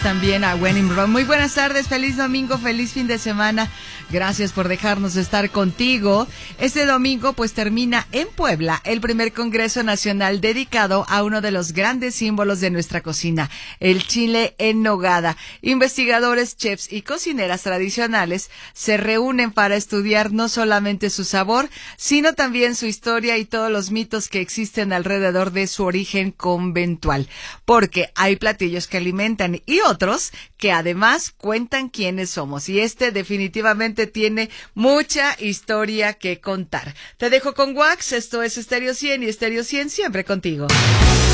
también a When in Rome. Muy buenas tardes, feliz domingo, feliz fin de semana. Gracias por dejarnos estar contigo. Este domingo pues termina en Puebla el primer Congreso Nacional dedicado a uno de los grandes símbolos de nuestra cocina, el chile en nogada. Investigadores, chefs y cocineras tradicionales se reúnen para estudiar no solamente su sabor, sino también su historia y todos los mitos que existen alrededor de su origen conventual. Porque hay platillos que alimentan y otros que además cuentan quiénes somos. Y este definitivamente tiene mucha historia que contar. Te dejo con Wax, esto es Stereo 100 y Stereo 100 siempre contigo.